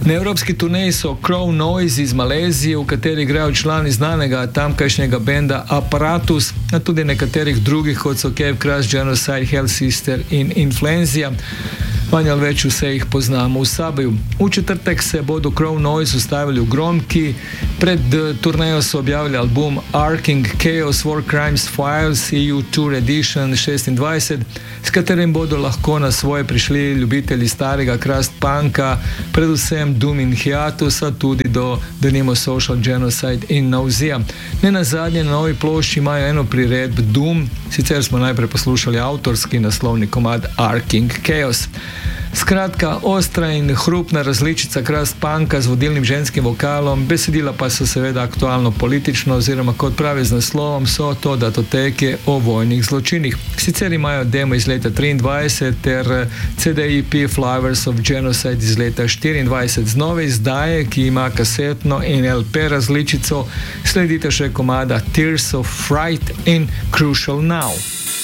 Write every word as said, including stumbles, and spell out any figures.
Na evropski turneji so Crow Noise iz Malezije, v kateri igrajo člani znanega tamkajšnjega benda Apparatus, a tudi nekaterih drugih, kot so Cave Crush, Genocide, Hell Sister in Influenzia. Manj ali več vse jih poznamo v Saboju. V četrtek se bodo Crow Noise ustavili v Gromki. Pred turnejo so objavili album Arcing Chaos War Crimes Files E U Tour Edition šestindvajset, s katerim bodo lahko na svoje prišli ljubitelji starega crust punka, predvsem Doom in Hiatus, a tudi do denimo Social Genocide in Nausea. Ne nazadnje na novi plošči imajo eno priredb Doom, sicer smo najprej poslušali avtorski naslovni komad Arcing Chaos. Skratka, ostra in hrupna različica crust punka z vodilnim ženskim vokalom, besedila pa so seveda aktualno politično, oziroma kot pravi z naslovom, so to datoteke o vojnih zločinih. Sicer imajo demo iz leta triindvajset ter C D E P Flowers of Genocide iz leta štiriindvajset. Z nove izdaje, ki ima kasetno in L P različico, sledite še komada Tears of Fright in Crucial Now.